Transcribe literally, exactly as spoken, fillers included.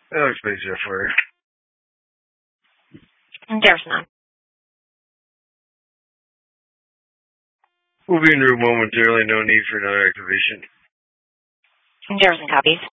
That was space jet for her. There's none. We'll be in room momentarily. No need for another activation. Jefferson copies.